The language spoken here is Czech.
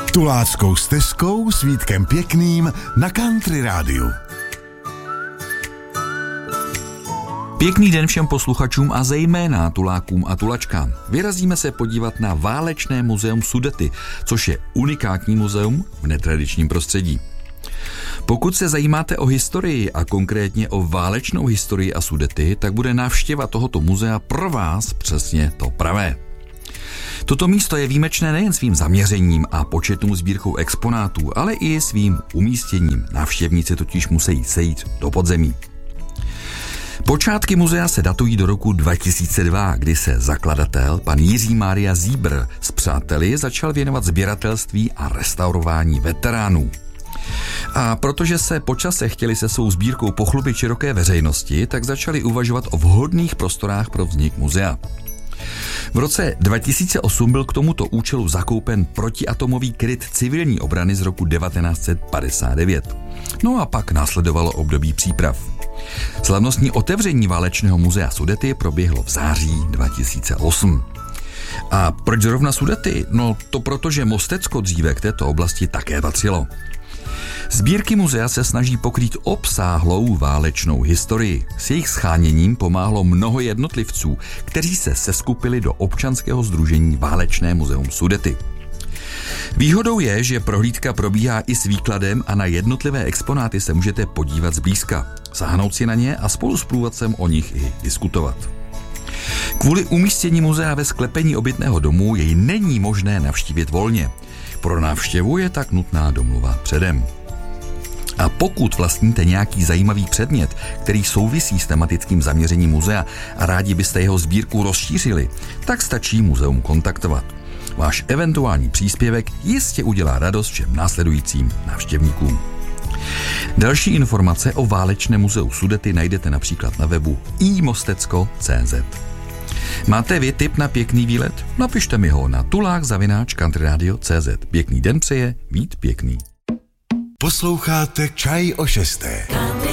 Tuláckou stezkou s Vítkem Pěkným na Country Rádiu. Pěkný den všem posluchačům a zejména tulákům a tulačkám. Vyrazíme se podívat na Válečné muzeum Sudety, což je unikátní muzeum v netradičním prostředí. Pokud se zajímáte o historii a konkrétně o válečnou historii a Sudety, tak bude návštěva tohoto muzea pro vás přesně to pravé. Toto místo je výjimečné nejen svým zaměřením a početnou sbírkou exponátů, ale i svým umístěním. Návštěvníci totiž musí sejít do podzemí. Počátky muzea se datují do roku 2002, kdy se zakladatel, pan Jiří Mária Zíbr, s přáteli začal věnovat sběratelství a restaurování veteránů. A protože se po čase chtěli se svou sbírkou pochlubit široké veřejnosti, tak začali uvažovat o vhodných prostorách pro vznik muzea. V roce 2008 byl k tomuto účelu zakoupen protiatomový kryt civilní obrany z roku 1959. No a pak následovalo období příprav. Slavnostní otevření Válečného muzea Sudety proběhlo v září 2008. A proč zrovna Sudety? No to proto, že Mostecko dříve k této oblasti také patřilo. Sbírky muzea se snaží pokrýt obsáhlou válečnou historii. S jejich sháněním pomáhlo mnoho jednotlivců, kteří se seskupili do občanského sdružení Válečné muzeum Sudety. Výhodou je, že prohlídka probíhá i s výkladem a na jednotlivé exponáty se můžete podívat zblízka, sáhnout si na ně a spolu s průvodcem o nich i diskutovat. Kvůli umístění muzea ve sklepení obytného domu jej není možné navštívit volně. Pro návštěvu je tak nutná domluva předem. A pokud vlastníte nějaký zajímavý předmět, který souvisí s tematickým zaměřením muzea a rádi byste jeho sbírku rozšířili, tak stačí muzeum kontaktovat. Váš eventuální příspěvek jistě udělá radost všem následujícím návštěvníkům. Další informace o Válečném muzeu Sudety najdete například na webu imostecko.cz. Máte vy tip na pěkný výlet? Napište mi ho na tulák@countryradio.cz. Pěkný den přeje Vít Pěkný. Posloucháte Čaj o 6.